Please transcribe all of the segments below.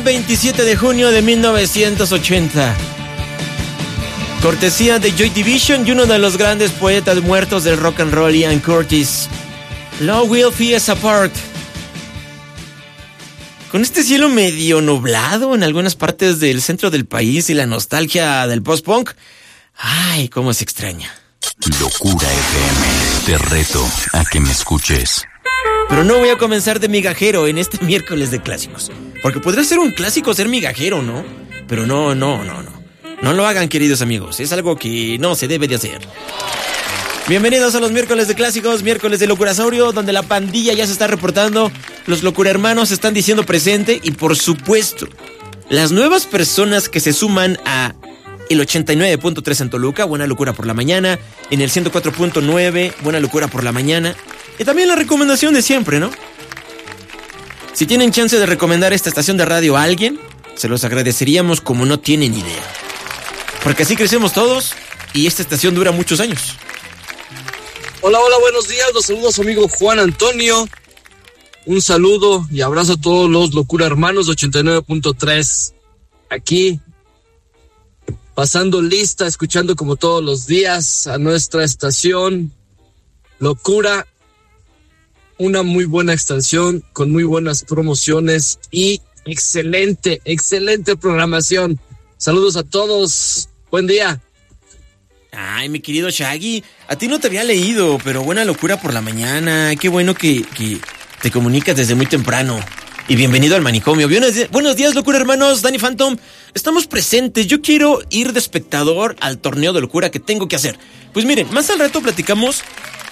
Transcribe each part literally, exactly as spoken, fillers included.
veintisiete de junio de mil novecientos ochenta. Cortesía de Joy Division y uno de los grandes poetas muertos del rock and roll, Ian Curtis. Love Will Tear Us Apart. Con este cielo medio nublado en algunas partes del centro del país y la nostalgia del post-punk, ay, cómo se extraña. Locura F M, te reto a que me escuches. Pero no voy a comenzar de migajero en este miércoles de clásicos, porque podría ser un clásico ser migajero, ¿no? Pero no, no, no, no. No lo hagan, queridos amigos, es algo que no se debe de hacer. Bienvenidos a los miércoles de clásicos, miércoles de Locurasaurio, donde la pandilla ya se está reportando, los Locura Hermanos están diciendo presente y por supuesto, las nuevas personas que se suman a el ochenta y nueve punto tres en Toluca, Buena Locura por la mañana, en el ciento cuatro punto nueve, Buena Locura por la mañana, y también la recomendación de siempre, ¿no? Si tienen chance de recomendar esta estación de radio a alguien, se los agradeceríamos como no tienen idea. Porque así crecemos todos y esta estación dura muchos años. Hola, hola, buenos días. Los saludos a su amigo Juan Antonio. Un saludo y abrazo a todos los Locura Hermanos de ochenta y nueve punto tres. Aquí, pasando lista, escuchando como todos los días a nuestra estación Locura. Una muy buena estación con muy buenas promociones y excelente, excelente programación. Saludos a todos. Buen día. Ay, mi querido Shaggy, a ti no te había leído, pero Buena Locura por la mañana. Qué bueno que, que te comunicas desde muy temprano. Y bienvenido al manicomio. Buenos días, buenos días, Locura Hermanos. Danny Phantom, estamos presentes. Yo quiero ir de espectador al torneo de locura que tengo que hacer. Pues miren, más al rato platicamos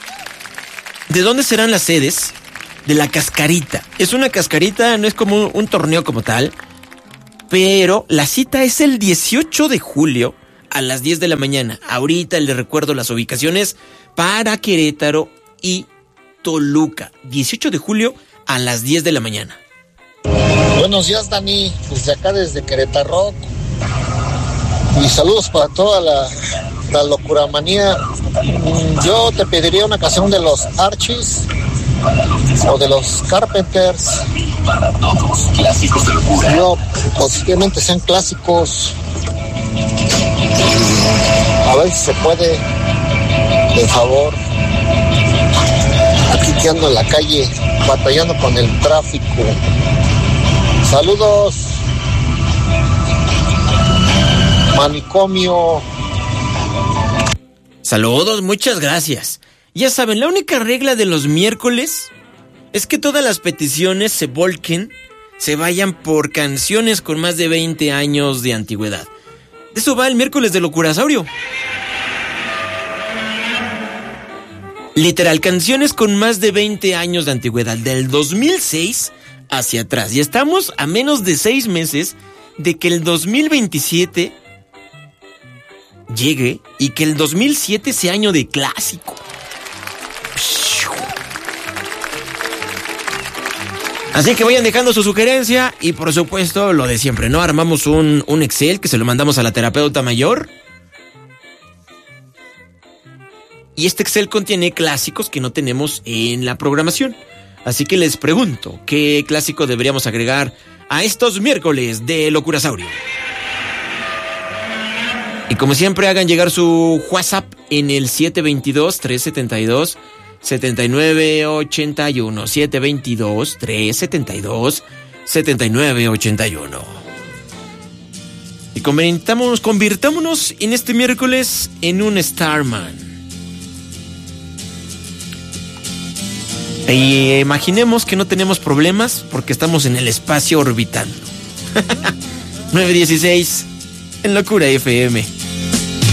de dónde serán las sedes de la cascarita. Es una cascarita, no es como un, un torneo como tal, pero la cita es el dieciocho de julio a las diez de la mañana. Ahorita les recuerdo las ubicaciones para Querétaro y Toluca. dieciocho de julio a las diez de la mañana. Buenos días, Dani. Desde acá, desde Querétaro. Y saludos para toda la, la locuramanía. Yo te pediría una canción de los Archies o de los Carpenters. Clásicos de locura. No, posiblemente sean clásicos. A ver si se puede, de favor. Aquí que ando en la calle batallando con el tráfico. Saludos. Manicomio. Saludos, muchas gracias. Ya saben, la única regla de los miércoles es que todas las peticiones se volquen, se vayan por canciones con más de veinte años de antigüedad. De eso va el miércoles de Locurasaurio. Literal, canciones con más de veinte años de antigüedad, del dos mil seis hacia atrás. Y estamos a menos de seis meses de que el dos mil veintisiete llegue y que el dos mil siete sea año de clásico. Así que vayan dejando su sugerencia y por supuesto lo de siempre, ¿no? Armamos un, un Excel que se lo mandamos a la terapeuta mayor. Y este Excel contiene clásicos que no tenemos en la programación. Así que les pregunto, ¿qué clásico deberíamos agregar a estos miércoles de Locurasaurio? Y como siempre, hagan llegar su WhatsApp en el siete dos dos, tres siete dos, siete nueve ocho uno. siete dos dos, tres siete dos, siete nueve ocho uno. Y convirtámonos, convirtámonos en este miércoles en un Starman. Y imaginemos que no tenemos problemas porque estamos en el espacio orbitando. nueve dieciséis en Locura F M.